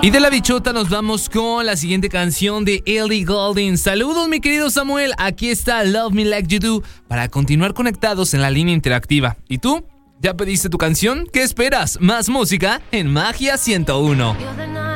Y de la bichota nos vamos con la siguiente canción de Ellie Goulding. Saludos, mi querido Samuel. Aquí está Love Me Like You Do para continuar conectados en la línea interactiva. ¿Y tú? ¿Ya pediste tu canción? ¿Qué esperas? Más música en Magia 101.